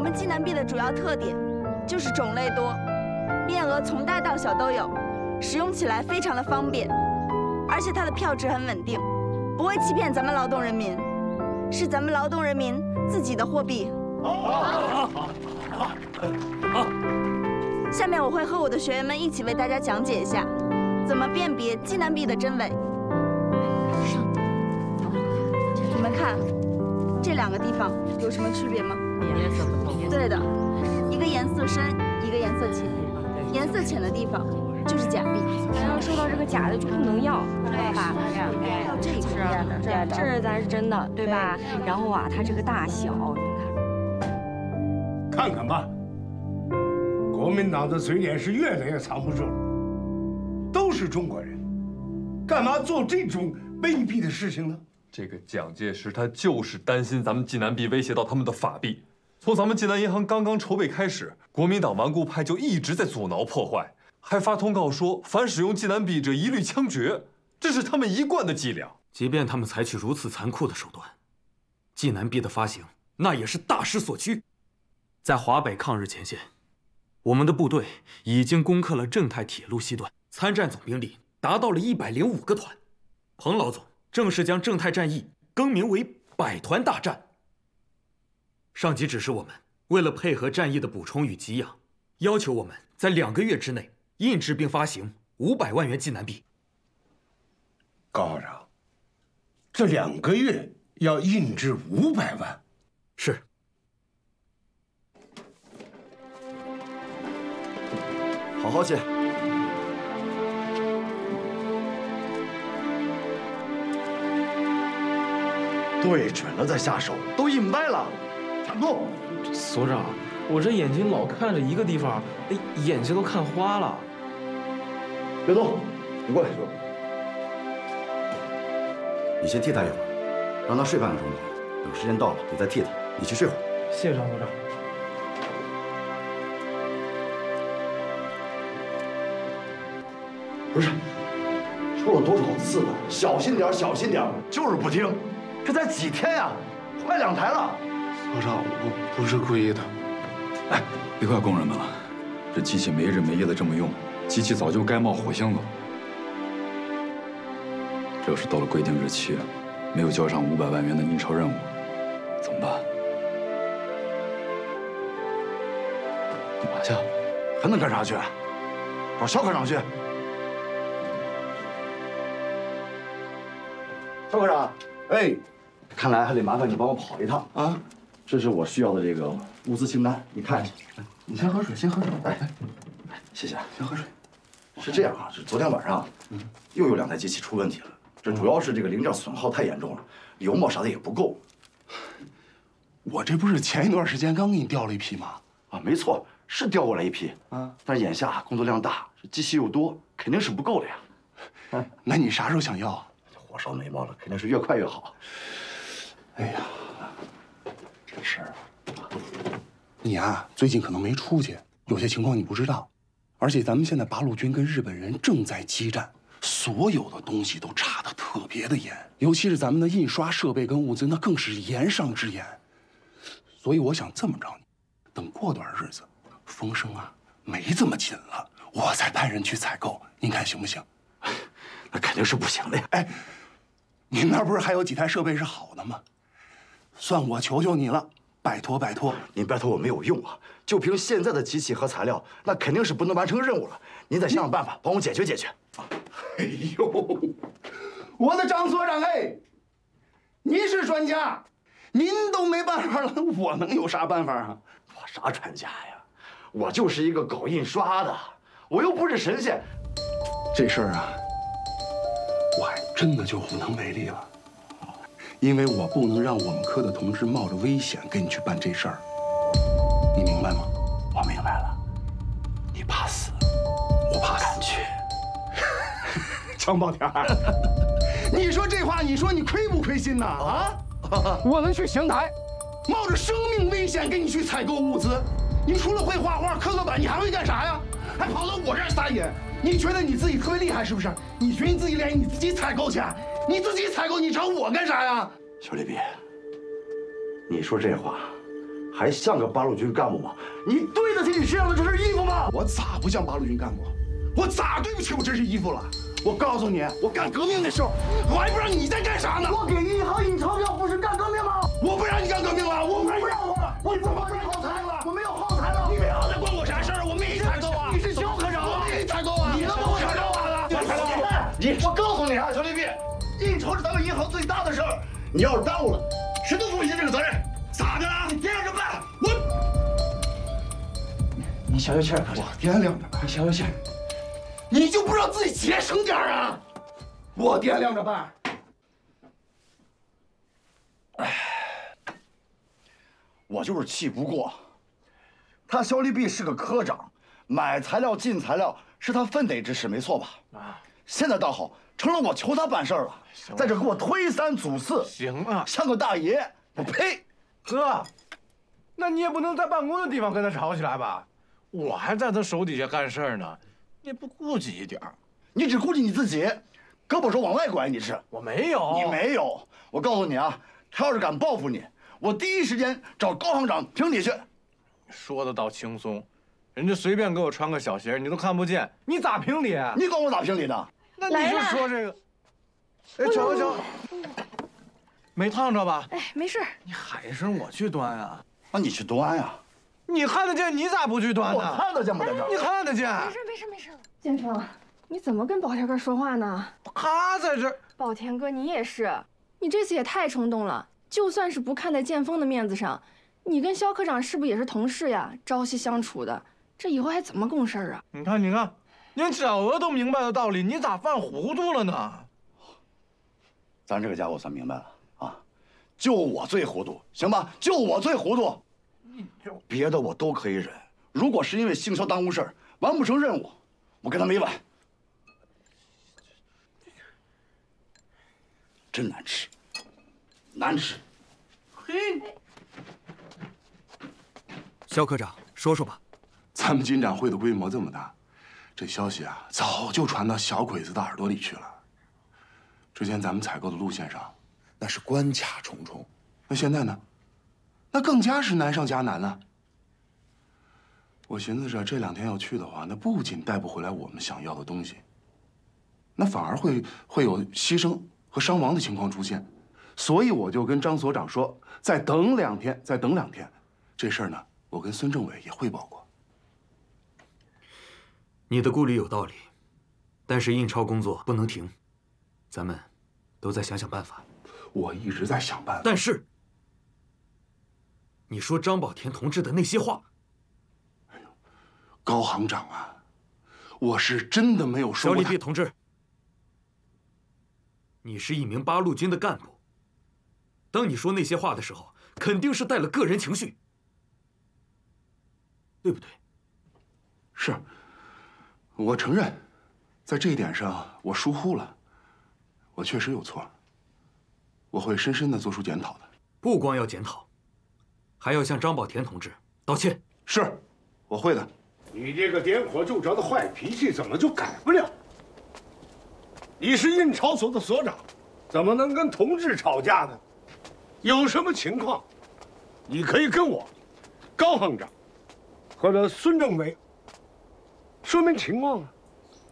们济南币的主要特点就是种类多，面额从大到小都有，使用起来非常的方便，而且它的票值很稳定，不会欺骗咱们劳动人民，是咱们劳动人民自己的货币。下面我会和我的学员们一起为大家讲解一下，怎么辨别济南币的真伪。你们看，这2个地方有什么区别吗？ 颜色不同。 对的，一个颜色深，一个颜色浅。颜色浅的地方就是假币。 然后收到这个假的就不能要，知道吧？ 要这一个， 这咱是真的，对吧？然后啊，它这个大小， 看看吧，国民党的嘴脸是越来越藏不住了。都是中国人，干嘛做这种卑鄙的事情呢？ 这个蒋介石他就是担心咱们济南币威胁到他们的法币。从咱们济南银行刚刚筹备开始，国民党顽固派就一直在阻挠破坏，还发通告说凡使用济南币者一律枪决，这是他们一贯的伎俩。 即便他们采取如此残酷的手段，济南币的发行那也是大势所趋。在华北抗日前线，我们的部队已经攻克了正太铁路西段，参战总兵力达到了105个团。彭老总正式将正太战役更名为百团大战。上级指示我们，为了配合战役的补充与给养，要求我们在2个月之内印制并发行500万元济南币。 高校长，这2个月要印制500万？ 是。 好好写。对准了再下手，都印歪了。全部。 所长，我这眼睛老看着一个地方，哎，眼睛都看花了。 别动，你过来说。你先替他一会儿，让他睡半个钟头。等时间到了，你再替他。你去睡会儿。 谢谢张所长。 不是，说了多少次了，小心点，小心点，就是不听。这才几天呀，坏2台了。 所长，我不是故意的。 哎，别怪工人们了，这机器没日没夜的这么用，机器早就该冒火星子了。这要是到了规定日期，没有交上500万元的印钞任务，怎么办？ 干嘛去？还能干啥去？找肖科长去。肖科长，哎，看来还得麻烦你帮我跑一趟啊。这是我需要的这个物资清单，你看一下。 你先喝水，先喝水。 哎，谢谢，先喝水。是这样啊，是昨天晚上，又有2台机器出问题了。这主要是这个零件损耗太严重了，油墨啥的也不够。 我这不是前一段时间刚给你调了一批吗？ 啊，没错，是调过来一批啊。但是眼下工作量大，这机器又多，肯定是不够的呀。 那你啥时候想要？ 火烧眉毛了，肯定是越快越好。 哎呀，这事儿，你啊，最近可能没出去，有些情况你不知道。而且咱们现在八路军跟日本人正在激战，所有的东西都查得特别的严，尤其是咱们的印刷设备跟物资，那更是严上之严。所以我想这么着，等过段日子，风声啊没这么紧了，我再派人去采购，您看行不行？ 那肯定是不行的呀。 哎，您那不是还有几台设备是好的吗？算我求求你了，拜托拜托。 您拜托我没有用啊，就凭现在的机器和材料，那肯定是不能完成任务了。您得想想办法帮我解决解决。 哎呦，我的张所长哎，您是专家，您都没办法了，我能有啥办法啊？ 我啥专家呀？我就是一个搞印刷的，我又不是神仙。 这事儿啊，我还真的就无能为力了，因为我不能让我们科的同志冒着危险跟你去办这事儿，你明白吗？ 我明白了，你怕死， 我怕死。 敢去？ 张宝田，你说这话，你说你亏不亏心呐？啊！我们去邢台，冒着生命危险跟你去采购物资，你除了会画画、刻刻板，你还会干啥呀？还跑到我这儿撒野？你觉得你自己特别厉害是不是？你觉得你自己厉害，你自己采购去，你自己采购，你找我干啥呀？ 小李比，你说这话， 还像个八路军干部吗？你对得起你身上的这身衣服吗？ 我咋不像八路军干部？我咋对不起我这身衣服了？我告诉你，我干革命的时候，我还不知道你在干啥呢。 我给银行印钞票不是干革命吗？ 我不让你干革命了，我不让我， 我怎么没耗材了？我没有耗材了。 你没耗材关我啥事儿？我没采购啊。 你是肖科长， 我没采购啊。 你能不采购啊？我告诉你啊，小李碧，印钞是咱们银行最大的事儿，你要是耽误了，谁都负不起这个责任。咋的了？你掂量着办。 你消消气儿， 我掂量着办。 你消消气儿。 你就不知道自己节省点啊？我掂量着办。 哎，我就是气不过。他肖立碧是个科长，买材料进材料是他分内之事，没错吧？啊，现在倒好，成了我求他办事儿了，在这给我推三阻四。 行啊， 像个大爷，我呸！ 哥，那你也不能在办公的地方跟他吵起来吧？我还在他手底下干事呢。你也不顾及一点儿， 你只顾及你自己，胳膊肘往外拐。你是我没有， 你没有。我告诉你啊，他要是敢报复你，我第一时间找高行长评理去。 说的倒轻松，人家随便给我穿个小鞋，你都看不见，你咋评理？ 你管我咋评理呢？ 那你就说这个，哎，瞧瞧，没烫着吧？ 哎，没事。 你喊一声，我去端啊。 啊，你去端呀。 你看得见，你咋不去端呢？ 我看得见不在这儿。 你看得见？ 没事。建成，你怎么跟宝天哥说话呢？ 他在这儿。 宝天哥，你也是，你这次也太冲动了。就算是不看在建峰的面子上，你跟肖科长是不是也是同事呀？朝夕相处的，这以后还怎么共事啊？ 你看，连小娥都明白的道理，你咋犯糊涂了呢？ 咱这个家我算明白了啊，就我最糊涂，行吧？就我最糊涂。别的我都可以忍，如果是因为姓肖耽误事儿，完不成任务，我跟他没完。真难吃，难吃。 嘿， 肖科长，说说吧。 咱们金展会的规模这么大，这消息啊早就传到小鬼子的耳朵里去了。之前咱们采购的路线上，那是关卡重重，那现在呢？那更加是难上加难了。我寻思着这2天要去的话，那不仅带不回来我们想要的东西，那反而会有牺牲和伤亡的情况出现。所以我就跟张所长说，再等2天，再等2天。这事儿呢，我跟孙政委也汇报过。 你的顾虑有道理，但是印钞工作不能停，咱们都再想想办法。 我一直在想办法， 但是。你说张宝田同志的那些话， 哎呦，高行长啊，我是真的没有说过。 肖立碧同志，你是一名八路军的干部，当你说那些话的时候，肯定是带了个人情绪，对不对？ 是，我承认，在这一点上我疏忽了，我确实有错，我会深深的做出检讨的。 不光要检讨。还要向张宝田同志道歉。 是，我会的。 你这个点火就着的坏脾气怎么就改不了？你是印钞所的所长，怎么能跟同志吵架呢？有什么情况，你可以跟我、高行长或者孙政委说明情况啊。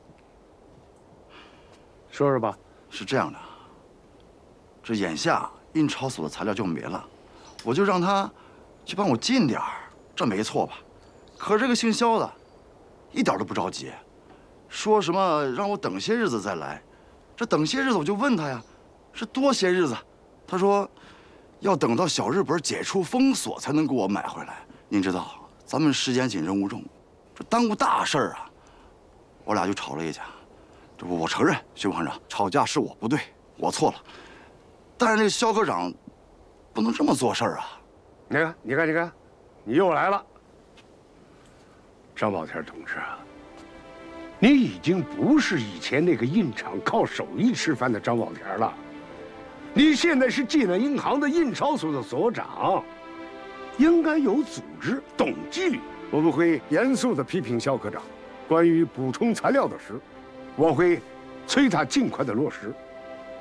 说说吧。 是这样的，这眼下印钞所的材料就没了，我就让他去帮我进点儿，这没错吧？可是这个姓肖的，一点都不着急，说什么让我等些日子再来。这等些日子，我就问他呀，是多些日子？他说，要等到小日本解除封锁才能给我买回来。您知道，咱们时间紧，任务重，这耽误大事儿啊！我俩就吵了一架。这不，我承认，徐副行长，吵架是我不对，我错了。但是那个肖科长，不能这么做事儿啊！ 你看，你又来了，张宝田同志啊，你已经不是以前那个印厂靠手艺吃饭的张宝田了，你现在是济南银行的印钞所的所长，应该有组织、懂纪律。我们会严肃地批评肖科长，关于补充材料的事，我会催他尽快的落实。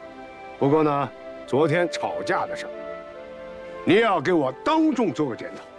不过呢，昨天吵架的事儿，你也要给我当众做个检讨。